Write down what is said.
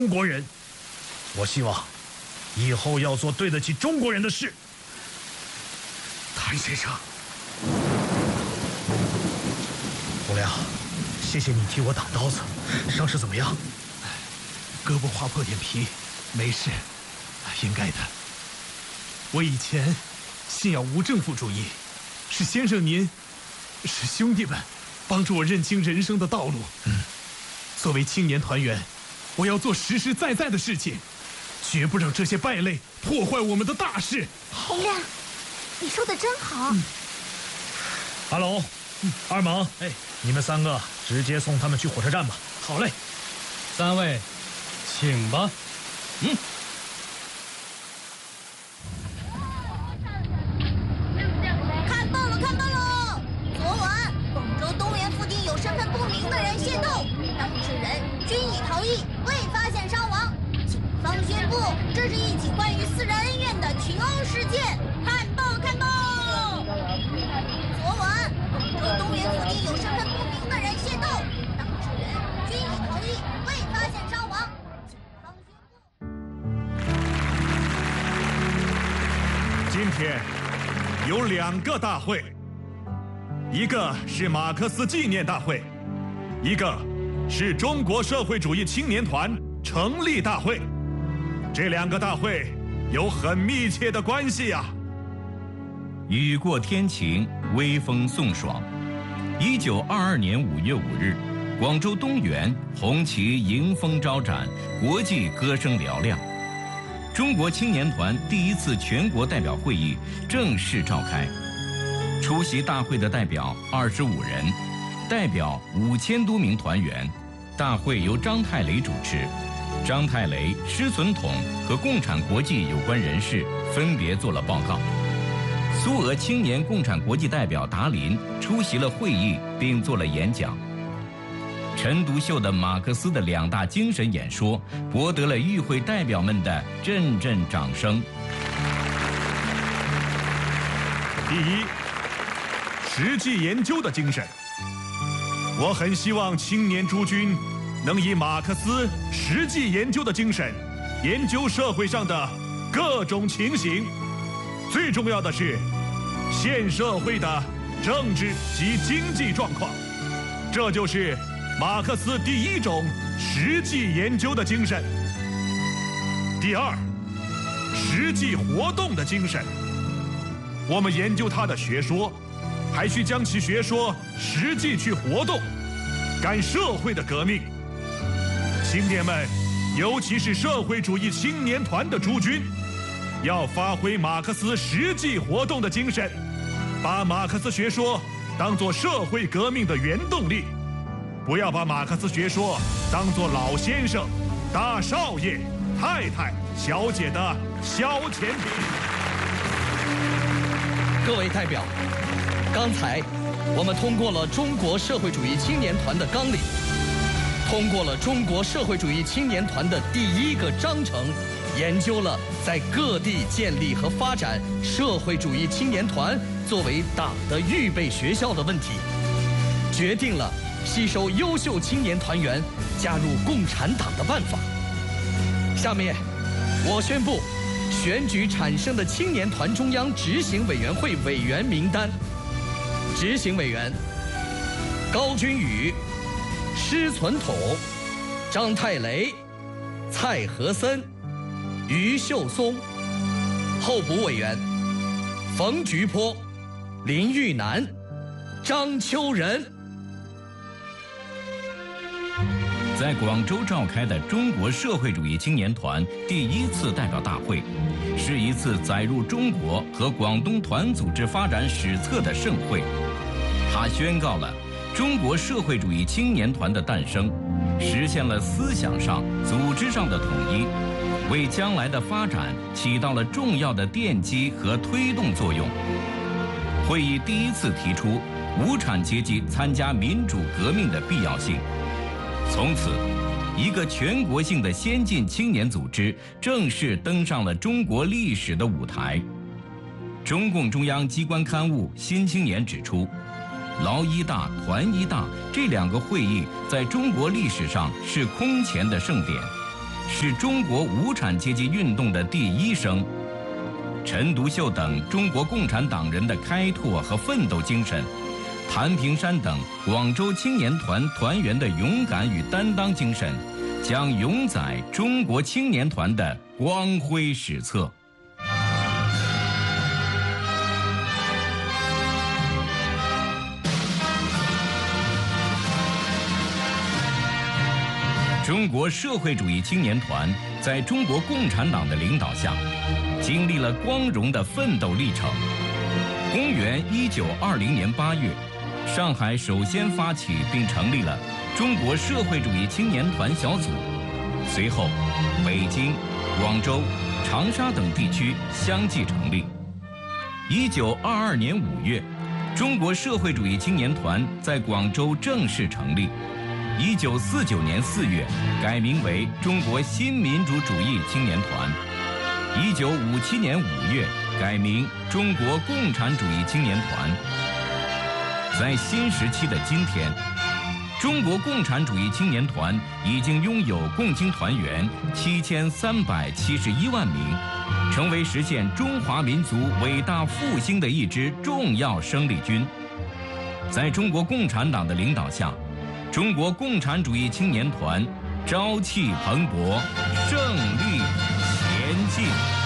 中国人，我希望以后要做对得起中国人的事。 谭先生， 洪亮，谢谢你替我挡刀子，伤势怎么样？ 胳膊划破点皮，没事，应该的。我以前信仰无政府主义，是先生您，是兄弟们帮助我认清人生的道路。作为青年团员，我要做实实在在的事情，绝不让这些败类破坏我们的大事。 洪亮，你说的真好。 阿龙，二猛，你们3个直接送他们去火车站吧。 好嘞 ，3位，请吧。 看报了，看报了！昨晚广州东园附近有身份不明的人械斗，当事人均已逃逸，未发现伤亡。警方宣布，这是一起关于私人恩怨的群殴事件。看报，看报！昨晚广州东园附近有身份不明的人械斗，当事人均已逃逸，未发现伤亡。警方宣布。 今天有2个大会，一个是马克思纪念大会，一个是中国社会主义青年团成立大会。这2个大会有很密切的关系啊。 雨过天晴，微风送爽。1922年5月5日，广州东园红旗迎风招展，国际歌声嘹亮。中国青年团第1次全国代表会议正式召开，出席大会的代表25人，代表5000多名团员。大会由张太雷主持，张太雷、施存统和共产国际有关人士分别做了报告。苏俄青年共产国际代表达林出席了会议，并做了演讲。陈独秀的马克思的2大精神演说博得了与会代表们的阵阵掌声。 第一，实际研究的精神。我很希望青年诸君能以马克思实际研究的精神，研究社会上的各种情形。最重要的是，现社会的政治及经济状况。这就是马克思第1种实际研究的精神。第二，实际活动的精神。我们研究他的学说，还需将其学说实际去活动，干社会的革命。青年们，尤其是社会主义青年团的诸君，要发挥马克思实际活动的精神，把马克思学说当作社会革命的原动力，不要把马克思学说当作老先生、大少爷、太太、小姐的消遣品。 各位代表，刚才我们通过了中国社会主义青年团的纲领，通过了中国社会主义青年团的第1个章程，研究了在各地建立和发展社会主义青年团作为党的预备学校的问题，决定了吸收优秀青年团员加入共产党的办法。下面，我宣布选举产生的青年团中央执行委员会委员名单。执行委员：高君宇、施存统、张太雷、蔡和森、于秀松。候补委员：冯菊坡、林玉南、张秋仁。 在广州召开的中国社会主义青年团第1次代表大会，是一次载入中国和广东团组织发展史册的盛会。它宣告了中国社会主义青年团的诞生，实现了思想上、组织上的统一，为将来的发展起到了重要的奠基和推动作用。会议第1次提出无产阶级参加民主革命的必要性。从此，一个全国性的先进青年组织正式登上了中国历史的舞台。中共中央机关刊物《新青年》指出，劳一大、团一大这2个会议在中国历史上是空前的盛典， 是中国无产阶级运动的第一声。陈独秀等中国共产党人的开拓和奋斗精神，谭平山等广州青年团团员的勇敢与担当精神，将永载中国青年团的光辉史册。中国社会主义青年团在中国共产党的领导下，经历了光荣的奋斗历程。公元1920年8月，上海首先发起并成立了中国社会主义青年团小组，随后北京、广州、长沙等地区相继成立。1922年5月，中国社会主义青年团在广州正式成立。1949年4月，改名为中国新民主主义青年团。1957年5月，改名中国共产主义青年团。在新时期的今天，中国共产主义青年团已经拥有共青团员7371万名，成为实现中华民族伟大复兴的一支重要生力军。在中国共产党的领导下，中国共产主义青年团朝气蓬勃，胜利前进。